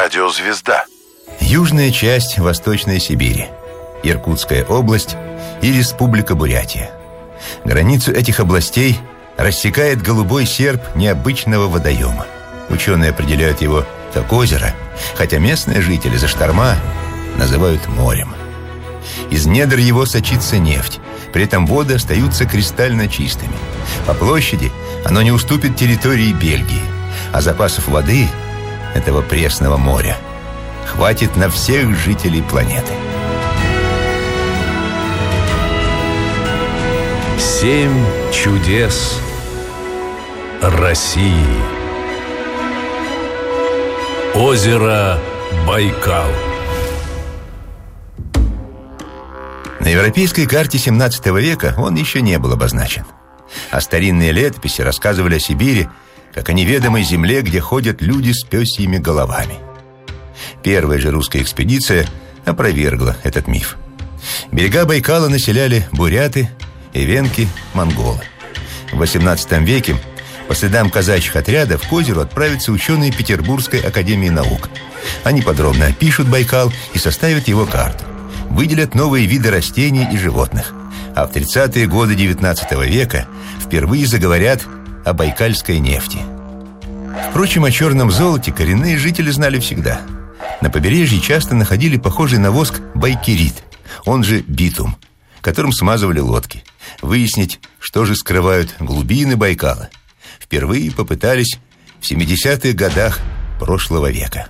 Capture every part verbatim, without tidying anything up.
Радиозвезда. Южная часть Восточной Сибири, Иркутская область и Республика Бурятия. Границу этих областей рассекает голубой серп необычного водоема. Ученые определяют его как озеро, хотя местные жители зашторма называют морем. Из недр его сочится нефть, при этом воды остаются кристально чистыми. По площади оно не уступит территории Бельгии, а запасов воды этого пресного моря хватит на всех жителей планеты. Семь чудес России. Озеро Байкал. На европейской карте семнадцатого века он еще не был обозначен. А старинные летописи рассказывали о Сибири как о неведомой земле, где ходят люди с пёсьими головами. Первая же русская экспедиция опровергла этот миф. Берега Байкала населяли буряты, эвенки, монголы. В восемнадцатом веке по следам казачьих отрядов к озеру отправятся ученые Петербургской академии наук. Они подробно опишут Байкал и составят его карту. Выделят новые виды растений и животных. А в тридцатые годы девятнадцатого века впервые заговорят о байкальской нефти. Впрочем, о черном золоте коренные жители знали всегда. На побережье часто находили похожий на воск байкерит, он же битум, которым смазывали лодки. Выяснить, что же скрывают глубины Байкала, впервые попытались в семидесятых годах прошлого века.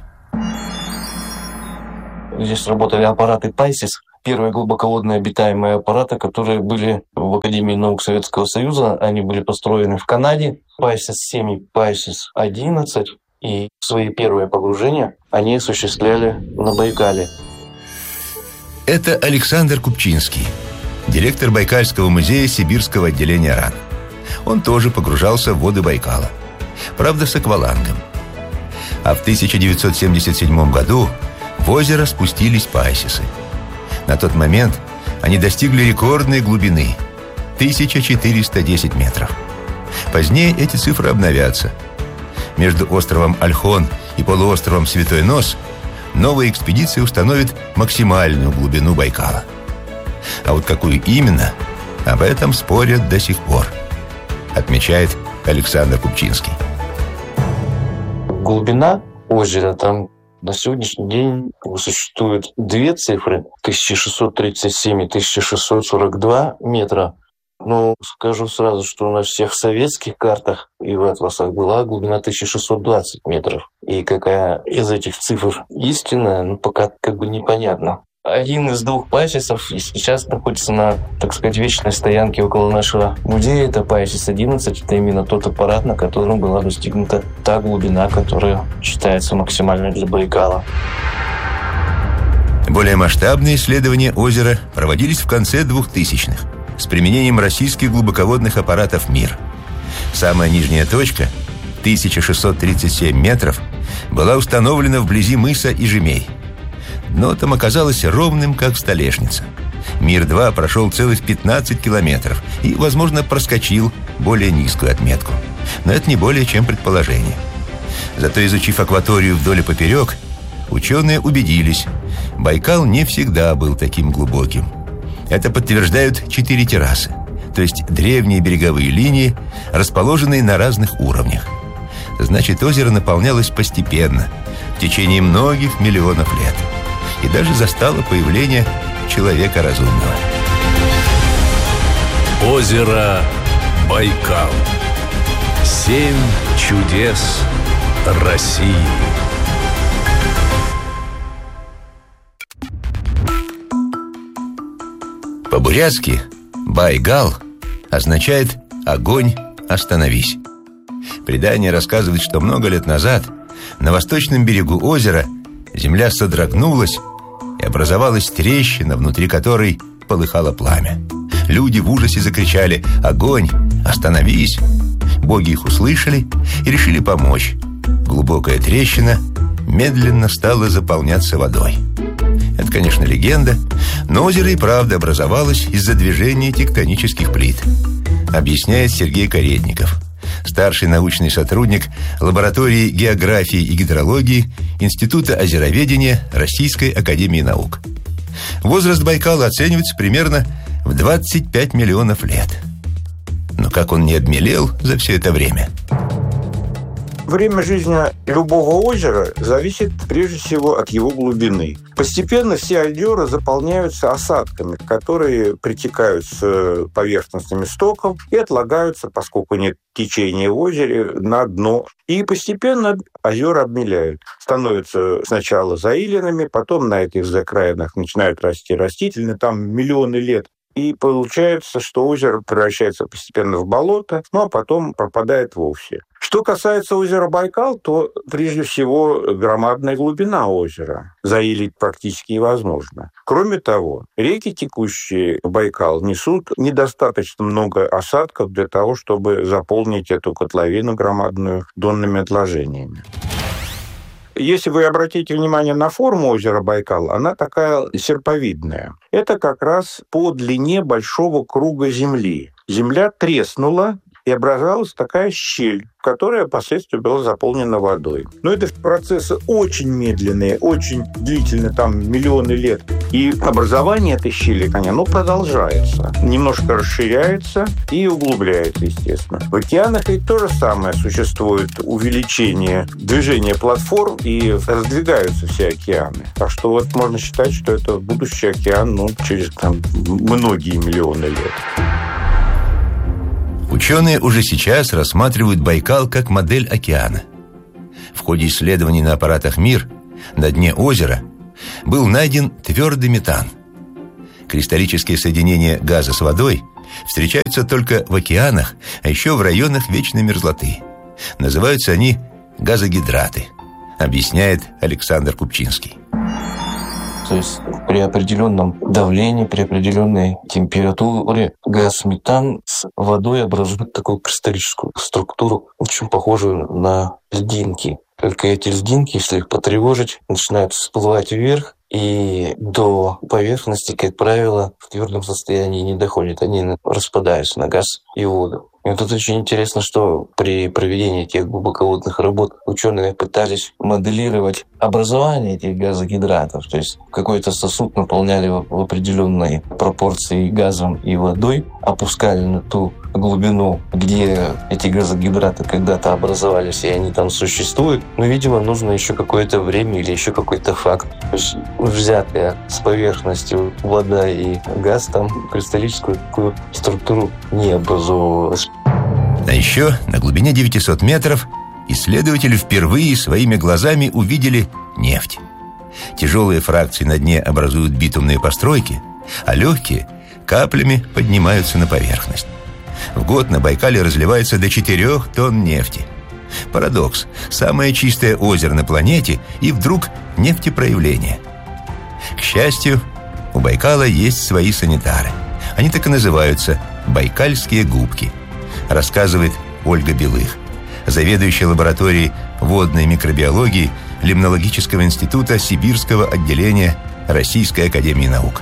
Здесь работали аппараты Пайсис, первые глубоководные обитаемые аппараты, которые были в Академии наук Советского Союза. Они были построены в Канаде. Пайсис семь и Пайсис одиннадцать. И свои первые погружения они осуществляли на Байкале. Это Александр Купчинский, директор Байкальского музея Сибирского отделения РАН. Он тоже погружался в воды Байкала. Правда, с аквалангом. А в тысяча девятьсот семьдесят седьмом году в озеро спустились пайсисы. На тот момент они достигли рекордной глубины – тысяча четыреста десять метров. Позднее эти цифры обновятся. Между островом Ольхон и полуостровом Святой Нос новая экспедиция установит максимальную глубину Байкала. А вот какую именно, об этом спорят до сих пор, отмечает Александр Купчинский. Глубина озера там на сегодняшний день существует две цифры – тысяча шестьсот тридцать семь и тысяча шестьсот сорок два метра. Но скажу сразу, что на всех советских картах и в атласах была глубина тысяча шестьсот двадцать метров. И какая из этих цифр истинная, ну, пока как бы непонятно. Один из двух пайсисов сейчас находится на, так сказать, вечной стоянке около нашего музея. Это Пайсис одиннадцать. Это именно тот аппарат, на котором была достигнута та глубина, которая считается максимальной для Байкала. Более масштабные исследования озера проводились в конце двухтысячных с применением российских глубоководных аппаратов «Мир». Самая нижняя точка, тысяча шестьсот тридцать семь метров, была установлена вблизи мыса Ижемей. Дно там оказалось ровным, как столешница. «Мир-два» прошел целых пятнадцать километров и, возможно, проскочил более низкую отметку. Но это не более чем предположение. Зато, изучив акваторию вдоль и поперек, ученые убедились, Байкал не всегда был таким глубоким. Это подтверждают четыре террасы, то есть древние береговые линии, расположенные на разных уровнях. Значит, озеро наполнялось постепенно, в течение многих миллионов лет, и даже застало появление человека разумного. Озеро Байкал. Семь чудес России. По-бурятски «Байгал» означает «огонь, остановись». Предание рассказывает, что много лет назад на восточном берегу озера земля содрогнулась и образовалась трещина, внутри которой полыхало пламя. Люди в ужасе закричали: «Огонь, остановись!» Боги их услышали и решили помочь. Глубокая трещина медленно стала заполняться водой. Это, конечно, легенда, но озеро и правда образовалось из-за движения тектонических плит, объясняет Сергей Каретников, старший научный сотрудник лаборатории географии и гидрологии Института озероведения Российской академии наук. Возраст Байкала оценивается примерно в двадцать пять миллионов лет. Но как он не обмелел за все это время? Время жизни любого озера зависит прежде всего от его глубины. Постепенно все озера заполняются осадками, которые притекают с поверхностными стоков и отлагаются, поскольку нет течения в озере, на дно. И постепенно озера обмеляют. Становятся сначала заиленными, потом на этих закраинах начинают расти растительные, там миллионы лет. И получается, что озеро превращается постепенно в болото, ну а потом пропадает вовсе. Что касается озера Байкал, то прежде всего громадная глубина озера. Заилить практически невозможно. Кроме того, реки, текущие в Байкал, несут недостаточно много осадков для того, чтобы заполнить эту котловину громадную донными отложениями. Если вы обратите внимание на форму озера Байкал, она такая серповидная. Это как раз по длине большого круга Земли. Земля треснула, и образовалась такая щель, которая впоследствии была заполнена водой. Но это процессы очень медленные, очень длительные, там миллионы лет. И образование этой щели, оно продолжается. Немножко расширяется и углубляется, естественно. В океанах ведь то же самое существует. Увеличение движения платформ, и раздвигаются все океаны. Так что вот можно считать, что это будущий океан, ну, через там, многие миллионы лет. Ученые уже сейчас рассматривают Байкал как модель океана. В ходе исследований на аппаратах МИР на дне озера был найден твердый метан. Кристаллические соединения газа с водой встречаются только в океанах, а еще в районах вечной мерзлоты. Называются они газогидраты, объясняет Александр Купчинский. То есть при определенном давлении, при определенной температуре газ метан с водой образует такую кристаллическую структуру, очень похожую на льдинки. Только эти льдинки, если их потревожить, начинают всплывать вверх, и до поверхности, как правило, в твердом состоянии не доходят. Они распадаются на газ и воду. И тут очень интересно, что при проведении этих глубоководных работ ученые пытались моделировать образование этих газогидратов. То есть какой-то сосуд наполняли в определенной пропорции газом и водой, опускали на ту глубину, где эти газогидраты когда-то образовались, и они там существуют. Но, видимо, нужно еще какое-то время или еще какой-то факт. То есть взятые с поверхности вода и газ там кристаллическую такую структуру не образовывалась. А еще на глубине девятисот метров исследователи впервые своими глазами увидели нефть. Тяжелые фракции на дне образуют битумные постройки, а легкие каплями поднимаются на поверхность. В год на Байкале разливается до четырёх тонн нефти. Парадокс. Самое чистое озеро на планете, и вдруг нефтепроявление. К счастью, у Байкала есть свои санитары. Они так и называются «байкальские губки», рассказывает Ольга Белых, заведующая лабораторией водной микробиологии Лимнологического института Сибирского отделения Российской академии наук.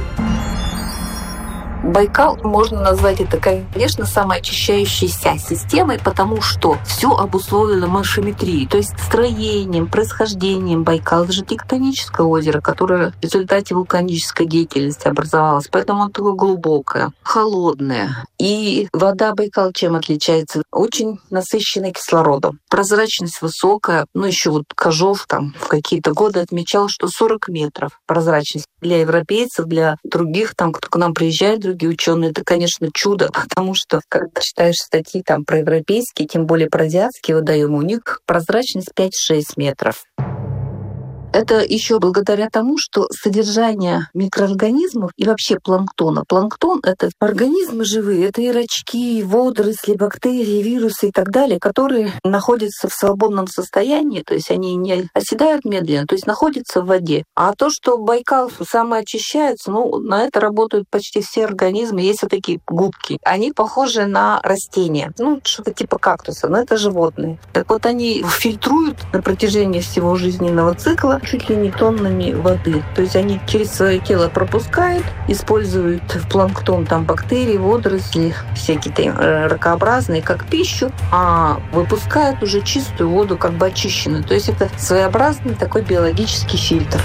Байкал, можно назвать это, конечно, самой очищающейся системой, потому что все обусловлено маршометрией, то есть строением, происхождением Байкала. Это же тектоническое озеро, которое в результате вулканической деятельности образовалось, поэтому оно такое глубокое, холодное. И вода Байкала чем отличается? Очень насыщенной кислородом. Прозрачность высокая, ну еще вот Кожов там в какие-то годы отмечал, что сорок метров прозрачность. Для европейцев, для других, там, кто к нам приезжает, другие ученые, это, конечно, чудо, потому что, когда читаешь статьи там про европейские, тем более про азиатские водоемы, у них прозрачность пять-шесть метров. Это еще благодаря тому, что содержание микроорганизмов и вообще планктона. Планктон — это организмы живые, это и рачки, и водоросли, бактерии, вирусы и так далее, которые находятся в свободном состоянии, то есть они не оседают медленно, то есть находятся в воде. А то, что Байкал самоочищается, ну, на это работают почти все организмы. Есть вот такие губки. Они похожи на растения, ну, что-то типа кактуса, но это животные. Так вот, они фильтруют на протяжении всего жизненного цикла чуть ли не тоннами воды. То есть они через свое тело пропускают, используют планктон, там бактерии, водоросли, всякие там ракообразные, как пищу, а выпускают уже чистую воду, как бы очищенную. То есть это своеобразный такой биологический фильтр.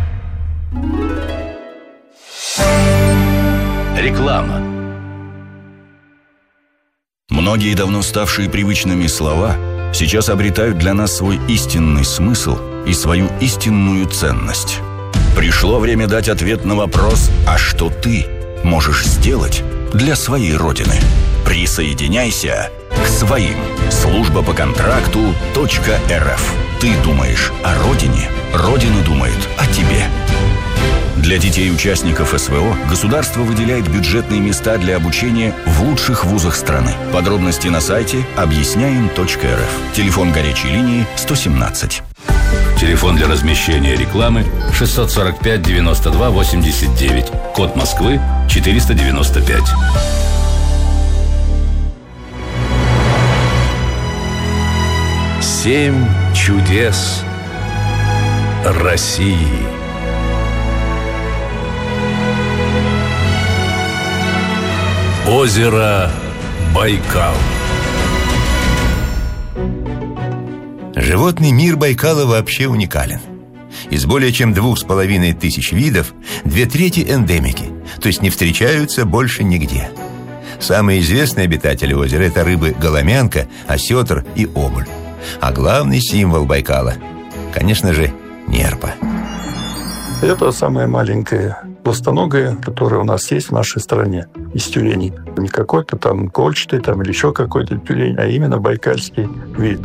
Реклама. Многие давно ставшие привычными слова сейчас обретают для нас свой истинный смысл и свою истинную ценность. Пришло время дать ответ на вопрос: а что ты можешь сделать для своей Родины? Присоединяйся к своим. Служба по контракту .рф. Ты думаешь о Родине, Родина думает о тебе. Для детей-участников СВО государство выделяет бюджетные места для обучения в лучших вузах страны. Подробности на сайте объясняем точка эр эф. Телефон горячей линии сто семнадцать. Телефон для размещения рекламы шестьсот сорок пять девяносто два восемьдесят девять. Код Москвы четыреста девяносто пять. Семь чудес России. Озеро Байкал. Животный мир Байкала вообще уникален. Из более чем двух с половиной тысяч видов две трети эндемики, то есть не встречаются больше нигде. Самые известные обитатели озера – это рыбы голомянка, осетр и обуль. А главный символ Байкала – конечно же, нерпа. Это самая маленькая пластоногая, которая у нас есть в нашей стране, из тюленей. Не какой-то там кольчатый там, или еще какой-то тюлень, а именно байкальский вид.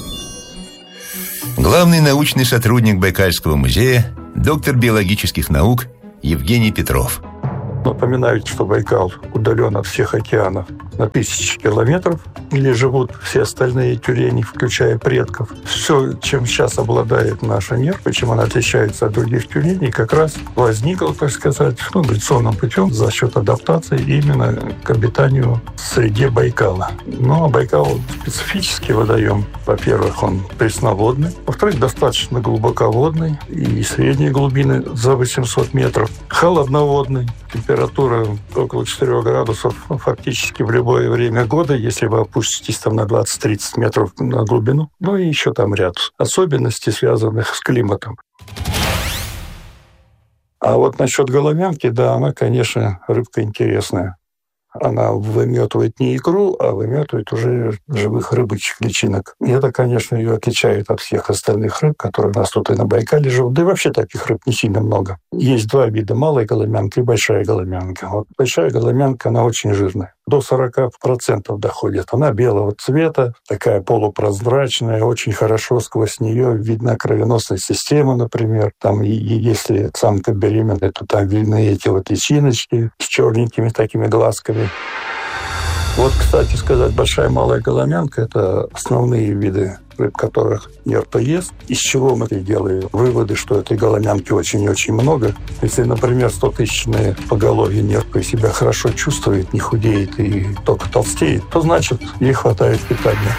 Главный научный сотрудник Байкальского музея, доктор биологических наук Евгений Петров. Напоминаю, что Байкал удален от всех океанов на тысячи километров, где живут все остальные тюлени, включая предков. Все, чем сейчас обладает наша нерпа, чем она отличается от других тюленей, как раз возникло, так сказать, ну, эволюционным путем за счет адаптации именно к обитанию в среде Байкала. Но Байкал специфический водоем. Во-первых, он пресноводный. Во-вторых, достаточно глубоководный и средней глубины за восемьсот метров. Холодноводный. Температура около четырёх градусов фактически в любое время года, если вы опуститесь там на двадцать-тридцать метров на глубину. Ну и еще там ряд особенностей, связанных с климатом. А вот насчет голомянки, да, она, конечно, рыбка интересная. Она выметывает не икру, а выметывает уже живых рыбочек, личинок. И это, конечно, ее отличает от всех остальных рыб, которые у нас тут и на Байкале живут. Да и вообще таких рыб не сильно много. Есть два вида: малая голомянка и большая голомянка. Вот большая голомянка, она очень жирная. До сорок процентов доходит. Она белого цвета, такая полупрозрачная, очень хорошо сквозь нее видна кровеносная система, например. Там, и, и если самка беременная, то там видны эти вот личиночки с черненькими такими глазками. Вот, кстати сказать, большая и малая голомянка – это основные виды рыб, которых нерпа ест. Из чего мы делаем выводы, что этой голомянки очень и очень много. Если, например, стотысячное поголовье нерпы себя хорошо чувствует, не худеет и только толстеет, то значит, ей хватает питания.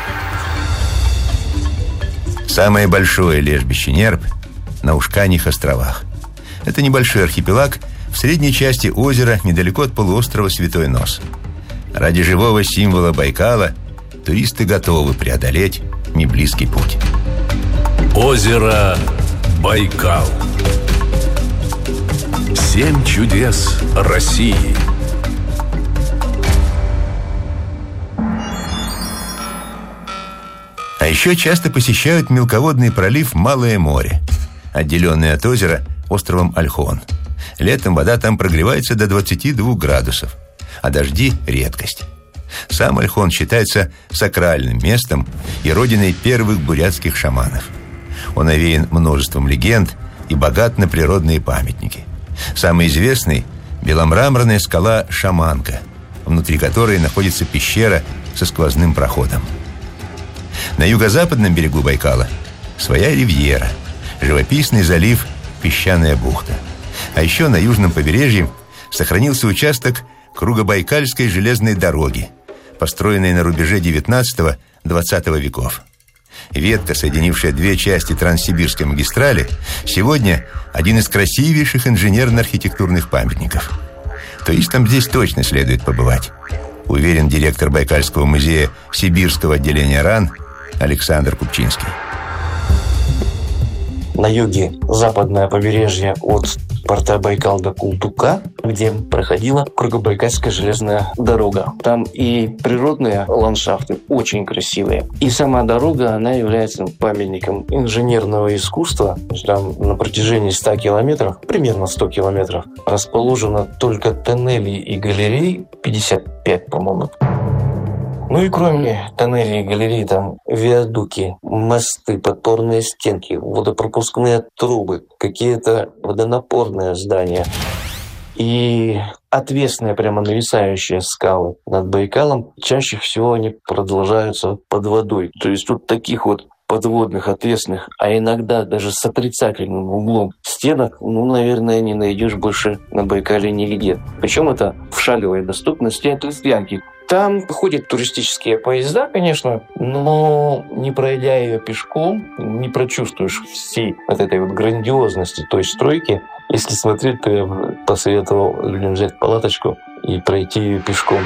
Самое большое лежбище нерп на Ушканьих островах. Это небольшой архипелаг в средней части озера, недалеко от полуострова Святой Нос. Ради живого символа Байкала туристы готовы преодолеть неблизкий путь. Озеро Байкал. Семь чудес России. А еще часто посещают мелководный пролив Малое море, отделенный от озера островом Ольхон. Летом вода там прогревается до двадцати двух градусов, а дожди – редкость. Сам Ольхон считается сакральным местом и родиной первых бурятских шаманов. Он овеян множеством легенд и богат на природные памятники. Самый известный – беломраморная скала Шаманка, внутри которой находится пещера со сквозным проходом. На юго-западном берегу Байкала своя ривьера, живописный залив Песчаная бухта. А еще на южном побережье сохранился участок Кругобайкальской железной дороги, построенной на рубеже девятнадцатого-двадцатого веков. ветка, соединившая две части Транссибирской магистрали, сегодня один из красивейших инженерно-архитектурных памятников. Туристам здесь точно следует побывать, уверен директор Байкальского музея Сибирского отделения РАН Александр Купчинский. На юге западное побережье от порта Байкал до Култука, где проходила Кругобайкальская железная дорога. Там и природные ландшафты очень красивые. И сама дорога, она является памятником инженерного искусства. Там на протяжении ста километров, примерно сто километров, расположено только тоннелей и галерей, пятьдесят пять, по-моему. Ну и кроме тоннелей и галерей, там виадуки, мосты, подпорные стенки, водопропускные трубы, какие-то водонапорные здания и отвесные, прямо нависающие скалы над Байкалом. Чаще всего они продолжаются под водой. То есть тут таких вот подводных, отвесных, а иногда даже с отрицательным углом стенок, ну, наверное, не найдешь больше на Байкале нигде. Причем это в шаговой доступности от Листвянки. Там ходят туристические поезда, конечно, но не пройдя ее пешком, не прочувствуешь всей вот этой вот грандиозности той стройки. Если смотреть, то я посоветовал людям взять палаточку и пройти ее пешком.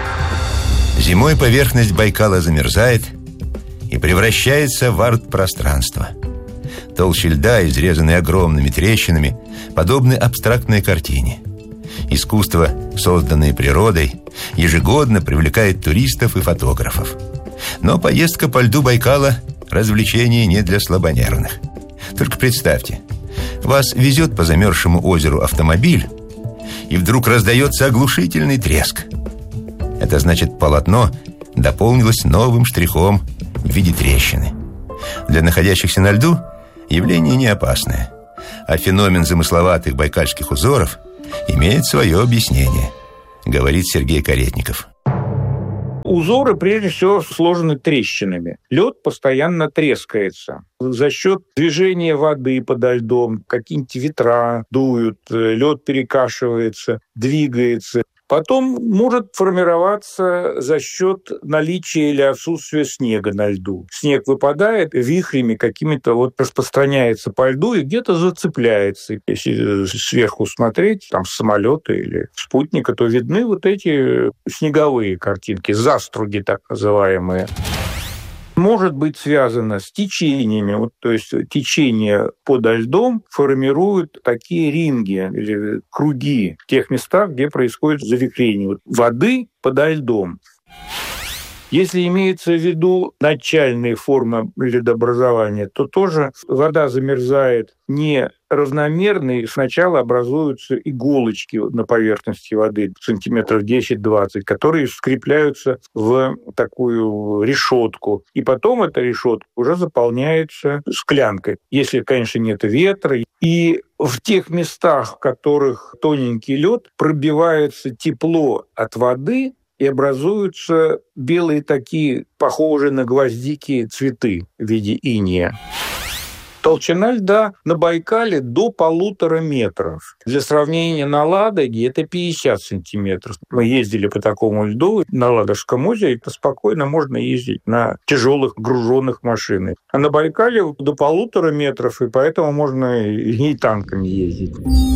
Зимой поверхность Байкала замерзает и превращается в арт-пространство. Толщи льда, изрезанные огромными трещинами, подобны абстрактной картине. Искусство, созданное природой, ежегодно привлекает туристов и фотографов. Но поездка по льду Байкала – развлечение не для слабонервных. Только представьте, вас везет по замерзшему озеру автомобиль, и вдруг раздается оглушительный треск. Это значит, полотно дополнилось новым штрихом в виде трещины. Для находящихся на льду явление не опасное, а феномен замысловатых байкальских узоров имеет свое объяснение, говорит Сергей Каретников. Узоры, прежде всего, сложены трещинами. Лед постоянно трескается. За счет движения воды подо льдом, какие-нибудь ветра дуют, лед перекашивается, двигается. Потом может формироваться за счет наличия или отсутствия снега на льду. Снег выпадает, вихрями какими-то вот распространяется по льду и где-то зацепляется. Если сверху смотреть, там с самолета или спутника, то видны вот эти снеговые картинки, заструги так называемые. Может быть связано с течениями, вот, то есть течение подо льдом формируют такие ринги или круги в тех местах, где происходит завихрение вот, воды подо льдом. Если имеется в виду начальные формы ледообразования, то тоже вода замерзает не равномерно, и сначала образуются иголочки на поверхности воды, сантиметров десять-двадцать, которые скрепляются в такую решетку. И потом эта решетка уже заполняется склянкой, если, конечно, нет ветра. И в тех местах, в которых тоненький лед, пробивается тепло от воды, и образуются белые такие, похожие на гвоздики, цветы в виде инея. Толщина льда на Байкале до полутора метров. Для сравнения, на Ладоге это пятьдесят сантиметров. Мы ездили по такому льду на Ладожском озере, то спокойно можно ездить на тяжелых груженных машинах. А на Байкале до полутора метров, и поэтому можно и танками ездить.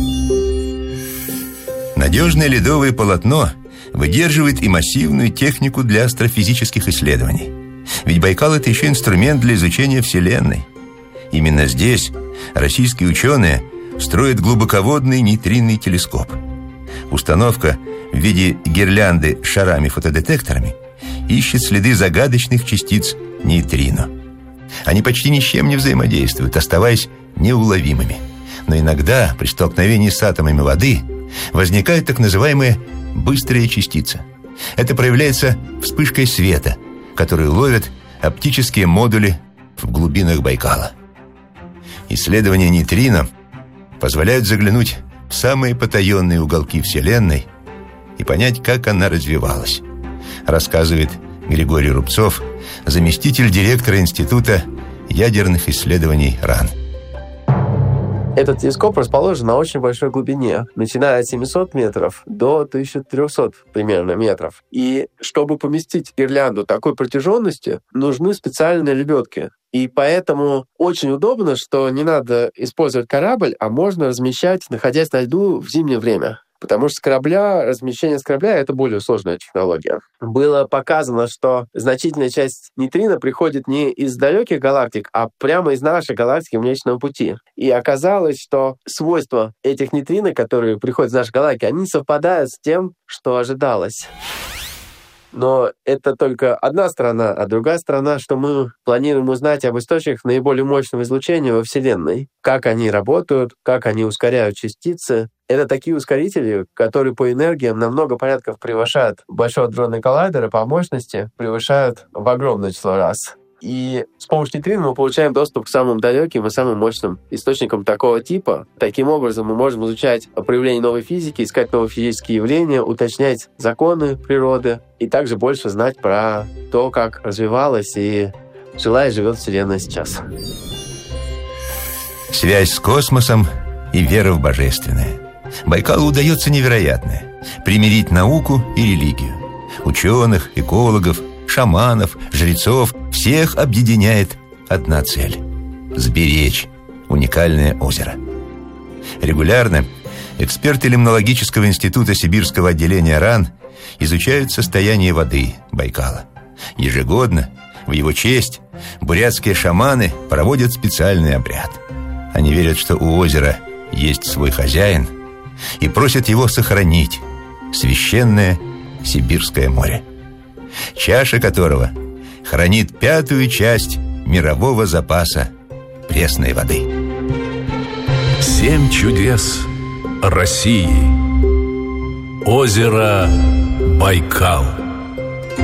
Надежное ледовое полотно выдерживает и массивную технику для астрофизических исследований. Ведь Байкал – это еще инструмент для изучения Вселенной. Именно здесь российские ученые строят глубоководный нейтринный телескоп. Установка в виде гирлянды с шарами-фотодетекторами ищет следы загадочных частиц нейтрино. Они почти ни с чем не взаимодействуют, оставаясь неуловимыми. Но иногда при столкновении с атомами воды возникают так называемые быстрые частицы. Это проявляется вспышкой света, которую ловят оптические модули в глубинах Байкала. Исследования нейтрино позволяют заглянуть в самые потаенные уголки Вселенной и понять, как она развивалась, рассказывает Григорий Рубцов, заместитель директора Института ядерных исследований РАН. Этот телескоп расположен на очень большой глубине, начиная от семисот метров до тысячи трехсот примерно метров. И чтобы поместить гирлянду такой протяженности, нужны специальные лебедки. И поэтому очень удобно, что не надо использовать корабль, а можно размещать, находясь на льду в зимнее время. Потому что с корабля, размещение с корабля — это более сложная технология. Было показано, что значительная часть нейтрино приходит не из далеких галактик, а прямо из нашей галактики Млечного Пути. И оказалось, что свойства этих нейтрино, которые приходят из нашей галактики, они совпадают с тем, что ожидалось. Но это только одна сторона, а другая сторона, что мы планируем узнать об источниках наиболее мощного излучения во Вселенной. Как они работают, как они ускоряют частицы. Это такие ускорители, которые по энергиям на много порядков превышают Большой адронный коллайдер, и по мощности превышают в огромное число раз. И с помощью нейтрино мы получаем доступ к самым далеким и самым мощным источникам такого типа. Таким образом, мы можем изучать проявления новой физики, искать новые физические явления, уточнять законы природы и также больше знать про то, как развивалась и жила и живет Вселенная сейчас. Связь с космосом и вера в божественное. Байкалу удается невероятное – примирить науку и религию. Ученых, экологов, шаманов, жрецов – всех объединяет одна цель – сберечь уникальное озеро. Регулярно эксперты Лимнологического института Сибирского отделения РАН изучают состояние воды Байкала. Ежегодно в его честь бурятские шаманы проводят специальный обряд. Они верят, что у озера есть свой хозяин и просят его сохранить священное Сибирское море, чаша которого хранит пятую часть мирового запаса пресной воды. Семь чудес России. Озеро Байкал.